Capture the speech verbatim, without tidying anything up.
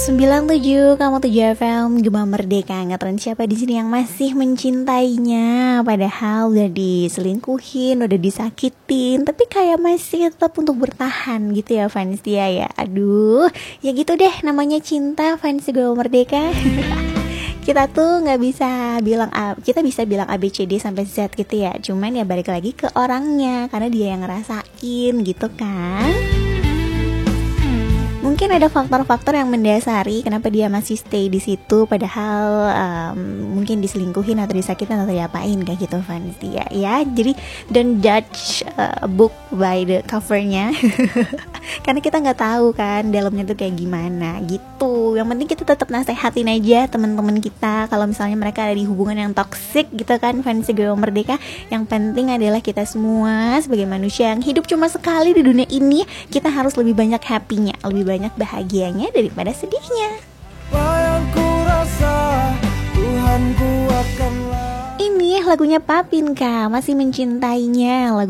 sembilan puluh tujuh kamu tujuh F M Gema Merdeka. Ngetren siapa di sini yang masih mencintainya padahal udah diselingkuhin, udah disakitin, tapi kayak masih tetap untuk bertahan gitu ya fans dia ya. Aduh, ya gitu deh namanya cinta fans Gema Merdeka. Kita tuh nggak bisa bilang A, kita bisa bilang A B C D sampai Z gitu ya. Cuman ya balik lagi ke orangnya karena dia yang ngerasain gitu kan. Mungkin ada faktor-faktor yang mendasari kenapa dia masih stay di situ padahal um, mungkin diselingkuhin atau disakitin atau diapain kayak gitu fans dia ya. Jadi don't judge uh, a book by the covernya. Karena kita nggak tahu kan dalamnya tuh kayak gimana gitu. Yang penting kita tetap nasehatin aja teman-teman kita kalau misalnya mereka ada di hubungan yang toksik gitu kan fans Gema Merdeka. Yang penting adalah kita semua sebagai manusia yang hidup cuma sekali di dunia ini, kita harus lebih banyak happy-nya, lebih banyak bahagianya daripada sedihnya. Ini lagunya Papinka, Masih Mencintainya. Lagu